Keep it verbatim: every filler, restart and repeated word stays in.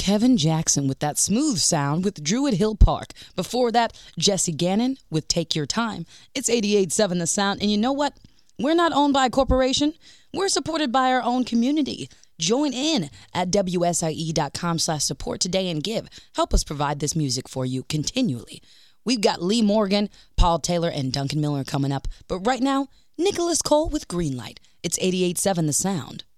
Kevin Jackson with that smooth sound with Druid Hill Park. Before that, Jesse Gannon with Take Your Time. It's eighty-eight point seven The Sound, and you know what? We're not owned by a corporation. We're supported by our own community. Join in at W S I E dot com slash support today and give. Help us provide this music for you continually. We've got Lee Morgan, Paul Taylor, and Duncan Miller coming up. But right now, Nicholas Cole with Greenlight. It's eighty-eight point seven The Sound.